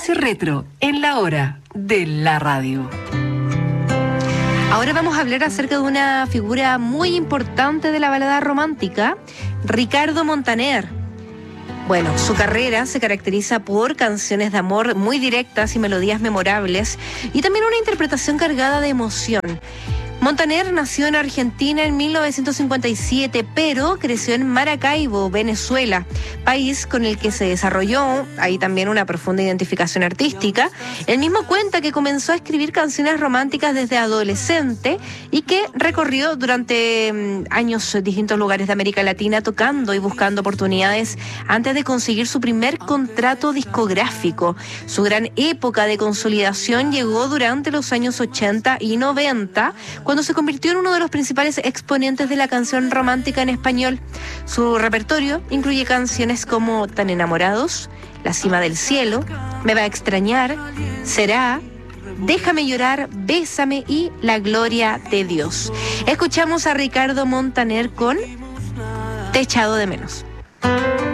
Espacio Retro en la hora de la radio. Ahora vamos a hablar acerca de una figura muy importante de la balada romántica, Ricardo Montaner. Bueno, su carrera se caracteriza por canciones de amor muy directas y melodías memorables, y también una interpretación cargada de emoción. Montaner nació en Argentina en 1957, pero creció en Maracaibo, Venezuela, país con el que se desarrolló ahí también una profunda identificación artística. Él mismo cuenta que comenzó a escribir canciones románticas desde adolescente y que recorrió durante años distintos lugares de América Latina tocando y buscando oportunidades antes de conseguir su primer contrato discográfico. Su gran época de consolidación llegó durante los años 80 y 90, cuando se convirtió en uno de los principales exponentes de la canción romántica en español. Su repertorio incluye canciones como Tan enamorados, La cima del cielo, Me va a extrañar, Será, Déjame llorar, Bésame y La gloria de Dios. Escuchamos a Ricardo Montaner con Te he echado de menos.